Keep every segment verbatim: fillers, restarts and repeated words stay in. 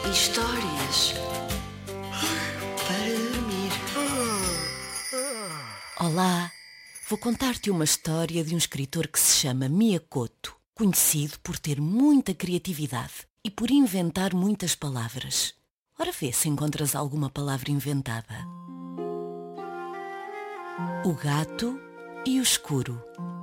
Histórias para dormir. Olá, vou contar-te uma história de um escritor que se chama Miyakoto, conhecido por ter muita criatividade e por inventar muitas palavras. Ora vê se encontras alguma palavra inventada. O gato e o escuro.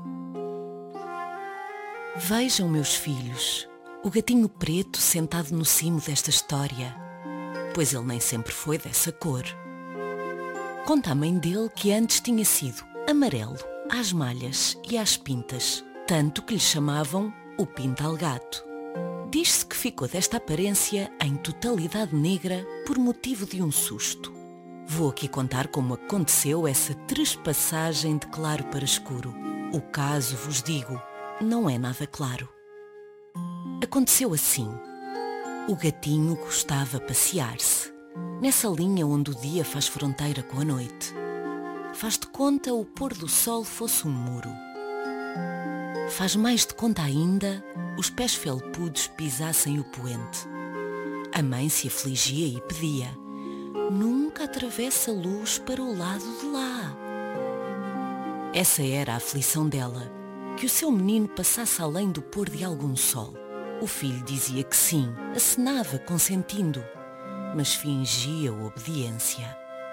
Vejam, meus filhos, o gatinho preto sentado no cimo desta história, pois ele nem sempre foi dessa cor. Conta a mãe dele que antes tinha sido amarelo, às malhas e às pintas, tanto que lhe chamavam o pintalgato. Diz-se que ficou desta aparência em totalidade negra por motivo de um susto. Vou aqui contar como aconteceu essa trespassagem de claro para escuro. O caso, vos digo, não é nada claro. Aconteceu assim. O gatinho gostava passear-se, nessa linha onde o dia faz fronteira com a noite. Faz de conta o pôr do sol fosse um muro. Faz mais de conta ainda os pés felpudos pisassem o poente. A mãe se afligia e pedia: nunca atravessa a luz para o lado de lá. Essa era a aflição dela, que o seu menino passasse além do pôr de algum sol. O filho dizia que sim, acenava consentindo, mas fingia obediência.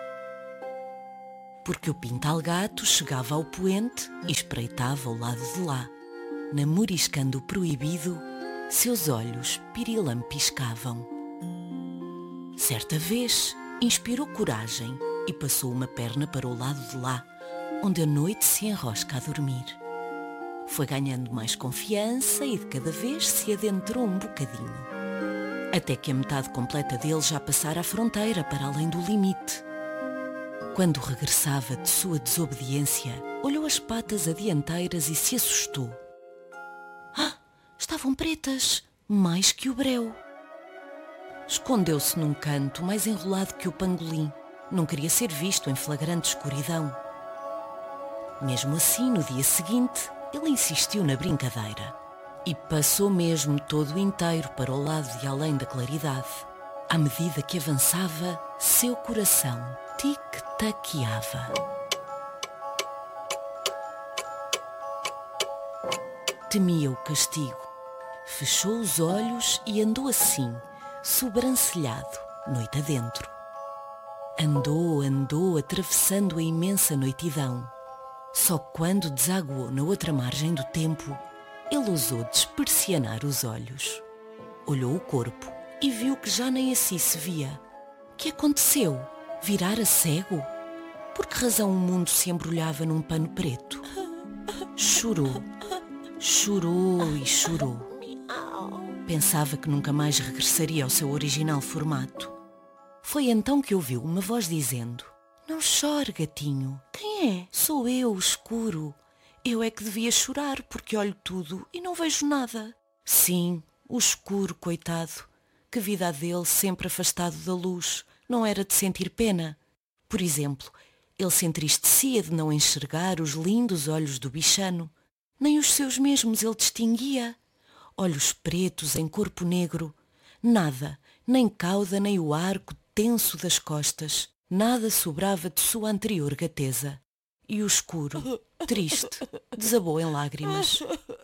Porque o pintalgato chegava ao poente e espreitava o lado de lá. Namoriscando o proibido, seus olhos pirilam piscavam. Certa vez, inspirou coragem e passou uma perna para o lado de lá, onde a noite se enrosca a dormir. Foi ganhando mais confiança e de cada vez se adentrou um bocadinho. Até que a metade completa dele já passara a fronteira para além do limite. Quando regressava de sua desobediência, olhou as patas adianteiras e se assustou. Ah, estavam pretas, mais que o breu. Escondeu-se num canto mais enrolado que o pangolim. Não queria ser visto em flagrante escuridão. Mesmo assim, no dia seguinte, ele insistiu na brincadeira e passou mesmo todo inteiro para o lado de além da claridade. À medida que avançava, seu coração tic-taqueava. Temia o castigo. Fechou os olhos e andou assim, sobrancelhado, noite adentro. Andou, andou, atravessando a imensa noitidão. Só quando desaguou na outra margem do tempo, ele ousou despersianar os olhos. Olhou o corpo e viu que já nem assim se via. Que aconteceu? Virara cego? Por que razão o mundo se embrulhava num pano preto? Chorou, chorou e chorou. Pensava que nunca mais regressaria ao seu original formato. Foi então que ouviu uma voz dizendo: não chore, gatinho. Quem é? Sou eu, o escuro. Eu é que devia chorar porque olho tudo e não vejo nada. Sim, o escuro, coitado. Que vida a dele sempre afastado da luz. Não era de sentir pena. Por exemplo, ele se entristecia de não enxergar os lindos olhos do bichano. Nem os seus mesmos ele distinguia. Olhos pretos em corpo negro. Nada, nem cauda nem o arco tenso das costas. Nada sobrava de sua anterior gateza. E o escuro, triste, desabou em lágrimas.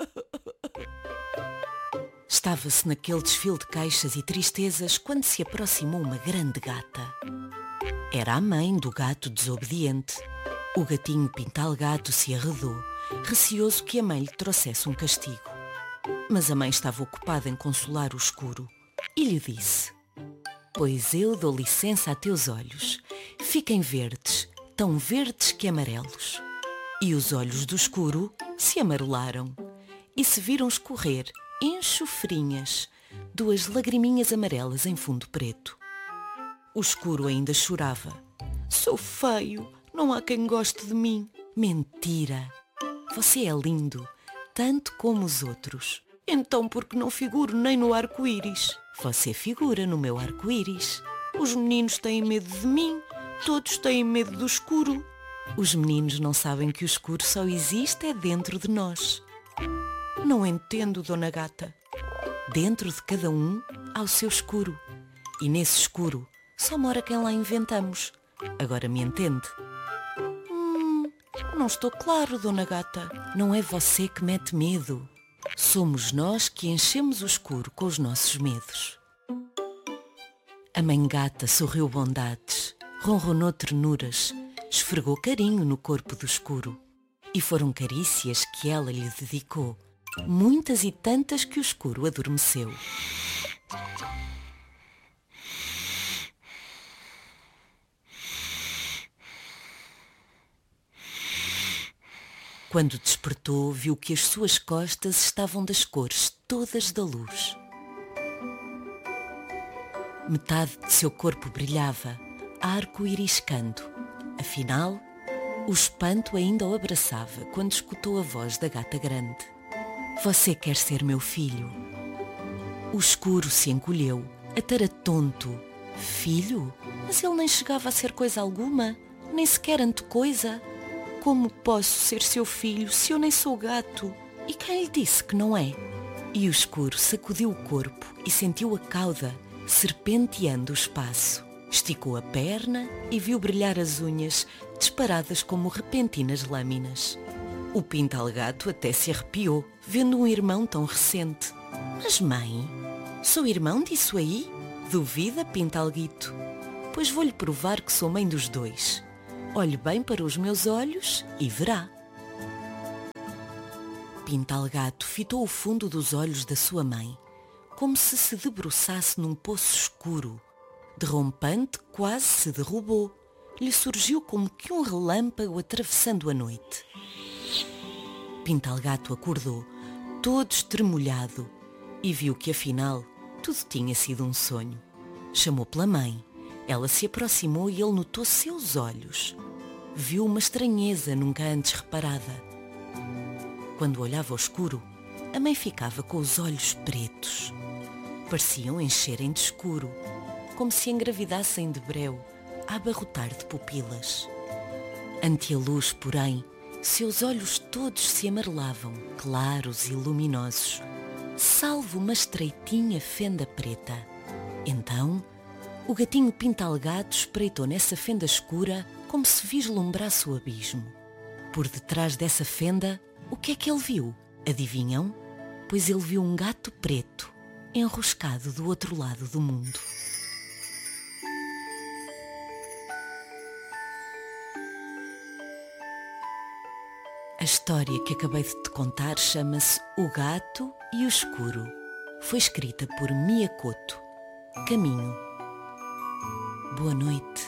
Estava-se naquele desfile de queixas e tristezas quando se aproximou uma grande gata. Era a mãe do gato desobediente. O gatinho pintalgato se arredou, receoso que a mãe lhe trouxesse um castigo. Mas a mãe estava ocupada em consolar o escuro e lhe disse: pois eu dou licença a teus olhos. Fiquem verdes, tão verdes que amarelos. E os olhos do escuro se amarelaram e se viram escorrer, enxofrinhas, duas lagriminhas amarelas em fundo preto. O escuro ainda chorava. Sou feio, não há quem goste de mim. Mentira! Você é lindo, tanto como os outros. Então por que não figuro nem no arco-íris? Você figura no meu arco-íris. Os meninos têm medo de mim, todos têm medo do escuro. Os meninos não sabem que o escuro só existe é dentro de nós. Não entendo, Dona Gata. Dentro de cada um há o seu escuro. E nesse escuro só mora quem lá inventamos. Agora me entende? Hum, não estou claro, Dona Gata. Não é você que mete medo. Somos nós que enchemos o escuro com os nossos medos. A mãe gata sorriu bondades, ronronou ternuras, esfregou carinho no corpo do escuro. E foram carícias que ela lhe dedicou, muitas e tantas que o escuro adormeceu. Quando despertou, viu que as suas costas estavam das cores todas da luz. Metade de seu corpo brilhava, arco-iriscando. Afinal, o espanto ainda o abraçava quando escutou a voz da gata grande. Você quer ser meu filho? O escuro se encolheu, ataratonto. Filho? Mas ele nem chegava a ser coisa alguma, nem sequer antecoisa. Como posso ser seu filho se eu nem sou gato? E quem lhe disse que não é? E o escuro sacudiu o corpo e sentiu a cauda serpenteando o espaço. Esticou a perna e viu brilhar as unhas, disparadas como repentinas lâminas. O pintalgato até se arrepiou, vendo um irmão tão recente. Mas mãe, sou irmão disso aí? Duvida, pintalguito? Pois vou-lhe provar que sou mãe dos dois. Olhe bem para os meus olhos e verá. Pintalgato fitou o fundo dos olhos da sua mãe, como se se debruçasse num poço escuro. Derrompante, quase se derrubou. Lhe surgiu como que um relâmpago atravessando a noite. Pintalgato acordou, todo estremolhado, e viu que afinal tudo tinha sido um sonho. Chamou pela mãe. Ela se aproximou e ele notou seus olhos. Viu uma estranheza nunca antes reparada. Quando olhava ao escuro, a mãe ficava com os olhos pretos. Pareciam encherem de escuro, como se engravidassem de breu, a abarrotar de pupilas. Ante a luz, porém, seus olhos todos se amarelavam, claros e luminosos, salvo uma estreitinha fenda preta. Então, o gatinho pintalgato espreitou nessa fenda escura como se vislumbrasse o abismo. Por detrás dessa fenda, o que é que ele viu? Adivinham? Pois ele viu um gato preto, enroscado do outro lado do mundo. A história que acabei de te contar chama-se O Gato e o Escuro. Foi escrita por Mia Couto. Caminho. Boa noite.